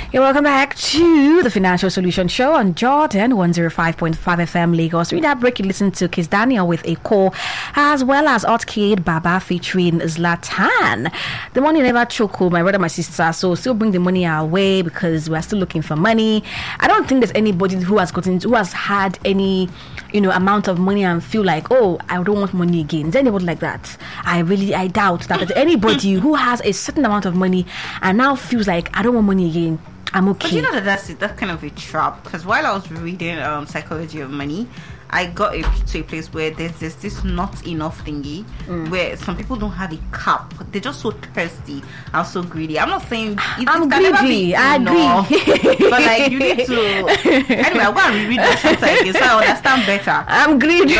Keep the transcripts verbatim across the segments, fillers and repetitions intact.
Yeah, welcome back to the Financial Solution Show on Jordan one oh five point five F M Lagos. During that break, you listen to Kiss Daniel with a call, as well as Hot Kid Baba featuring Zlatan. The money never choke, my brother, my sister. So still bring the money our way because we're still looking for money. I don't think there's anybody who has gotten, who has had any, you know, amount of money and feel like, oh, I don't want money again. Is there anybody like that? I really, I doubt that there's anybody who has a certain amount of money and now feels like I don't want money again. I'm okay. But you know that that's, that's kind of a trap, because while I was reading um, Psychology of Money, I got a, to a place where there's this, this not enough thingy, mm. where some people don't have a cap. They're just so thirsty and so greedy. I'm not saying it, I'm greedy. I enough, agree. but like you need to. Anyway, I'll go and reread the chapter again so I understand better. I'm greedy.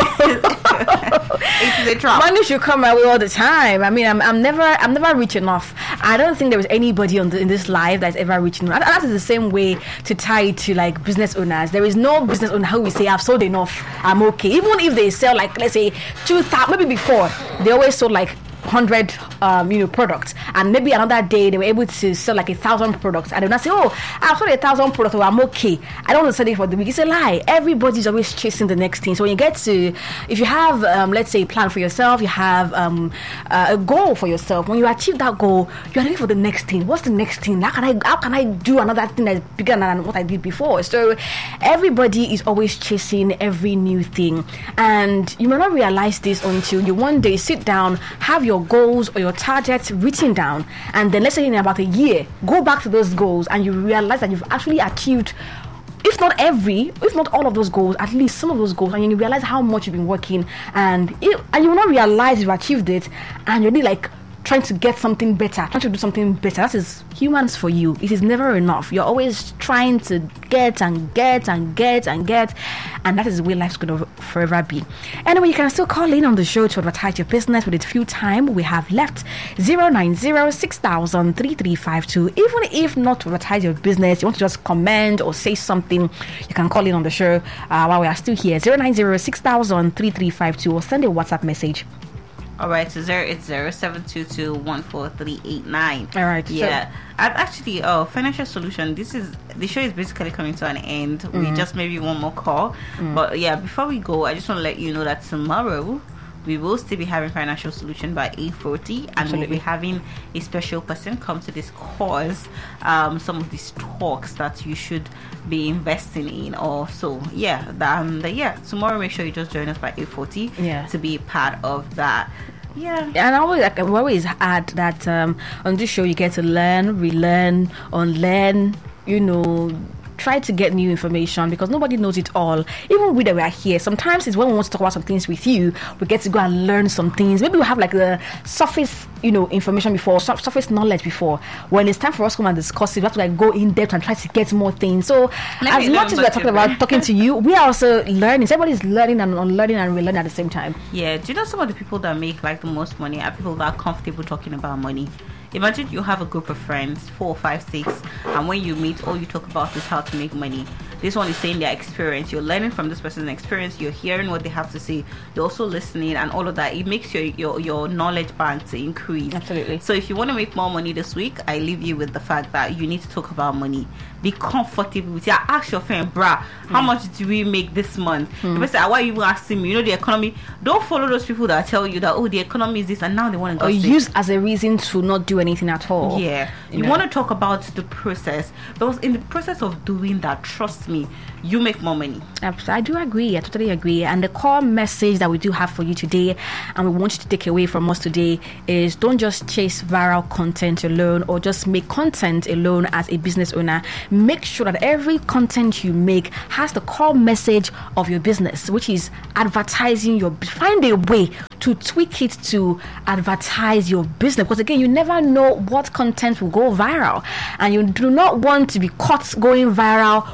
Like, it's a trap. Money should come my way all the time. I mean, I'm, I'm never, I'm never rich enough. I don't think there is anybody on the, in this life that's ever rich enough. That is the same way to tie it to like business owners. There is no business owner who will say I've sold enough, I'm okay. Even if they sell like, let's say two thousand, maybe before they always sold like hundred um you know products, and maybe another day they were able to sell like a thousand products, and they not say, oh, I've sold a thousand products, oh, I'm okay, I don't want to sell it for the week. It's a lie. Everybody's always chasing the next thing. So when you get to, if you have um let's say a plan for yourself, you have um uh, a goal for yourself, when you achieve that goal, you're looking for the next thing. What's the next thing? How can I how can I do another thing that's bigger than what I did before? So everybody is always chasing every new thing, and you may not realize this until you one day sit down, have your goals or your targets written down, and then let's say in about a year go back to those goals and you realize that you've actually achieved, if not every, if not all of those goals, at least some of those goals, and you realize how much you've been working, and it, and you will not realize you've achieved it, and you're really like trying to get something better, trying to do something better. That is humans for you. It is never enough. You're always trying to get and get and get and get, and that is the way life's going to forever be. Anyway, you can still call in on the show to advertise your business with a few time we have left. zero nine zero six thousand three three five two. Even if not to advertise your business, you want to just comment or say something, you can call in on the show uh, while we are still here. zero nine zero six thousand three three five two, or send a WhatsApp message. All right, so zero eight zero seven two two one four three eight nine. All right, yeah. So I've actually, oh, Financial Solution. This is the show is basically coming to an end. Mm. We just maybe one more call, mm. but yeah. Before we go, I just want to let you know that tomorrow we will still be having Financial Solution by eight forty, and Absolutely. We'll be having a special person come to discuss um, some of these stocks that you should be investing in. Or so, yeah, that, um, the, yeah. Tomorrow, make sure you just join us by eight forty yeah. to be a part of that. Yeah, and I always like I always add that um, on this show you get to learn, relearn, unlearn, you know. Try to get new information, because nobody knows it all. Even we that we are here, sometimes it's when we want to talk about some things with you, we get to go and learn some things. Maybe we have like the surface, you know, information before, surface knowledge before. When it's time for us to come and discuss it, we have to like go in depth and try to get more things. So Let as much as we're talking about talking to you, we are also learning. So everybody's learning and unlearning and relearning at the same time. Yeah. Do you know some of the people that make like the most money are people that are comfortable talking about money? Imagine you have a group of friends, four, five, six, and when you meet, all you talk about is how to make money. This one is saying their experience. You're learning from this person's experience. You're hearing what they have to say. You're also listening, and all of that. It makes your your, your knowledge bank to increase. Absolutely. So if you want to make more money this week, I leave you with the fact that you need to talk about money. Be comfortable with it. Ask your friend, bruh, how mm. much do we make this month? Mm. If I say, why are you asking me? You know, the economy. Don't follow those people that tell you that, oh, the economy is this, and now they want to go. Or use as a reason to not do anything at all. Yeah. You, you know. want to talk about the process, because in the process of doing that, trust me, you make more money. I do agree. I totally agree. And the core message that we do have for you today, and we want you to take away from us today, is don't just chase viral content alone, or just make content alone as a business owner. Make sure that every content you make has the core message of your business, which is advertising your. Find a way to tweak it to advertise your business, because again, you never know what content will go viral, and you do not want to be caught going viral with no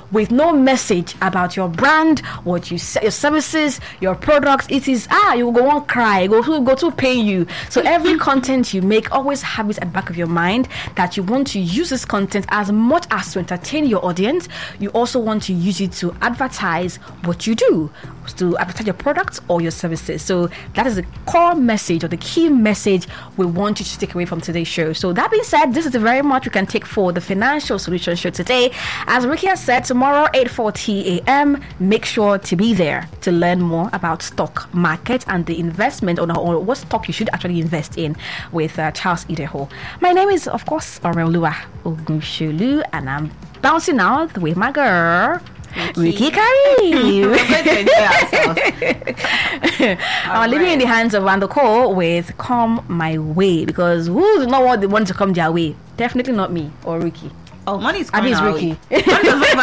no message about your brand, what you say, your services, your products, it is ah you go on cry, go to go to pay you. So every content you make, always have it at the back of your mind that you want to use this content as much as to entertain your audience. You also want to use it to advertise what you do, to advertise your products or your services. So that is the core message or the key message we want you to take away from today's show. So that being said, this is the very much we can take for the Financial Solution Show today. As Ricky has said, tomorrow eight forty a.m. make sure to be there to learn more about stock market and the investment on or what stock you should actually invest in with uh, Charles Ideho. My name is, of course, Aurelua Ogunshulu, and I'm bouncing out with my girl Ricky Karim. I'm living in the hands of Wandoko with Come My Way, because who does not want, want to come their way? Definitely not me or Ricky. Oh, money is I coming mean, it's our Ricky. way. Money doesn't